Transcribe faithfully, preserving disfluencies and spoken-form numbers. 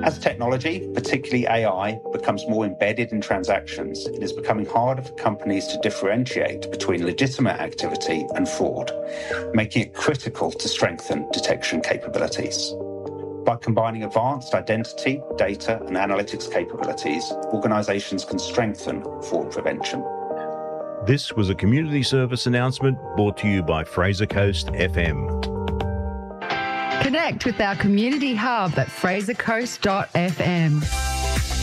As technology, particularly A I, becomes more embedded in transactions, it is becoming harder for companies to differentiate between legitimate activity and fraud, making it critical to strengthen detection capabilities. By combining advanced identity, data, and analytics capabilities, organisations can strengthen fraud prevention. This was a community service announcement brought to you by Fraser Coast F M. Connect with our community hub at fraser coast dot f m.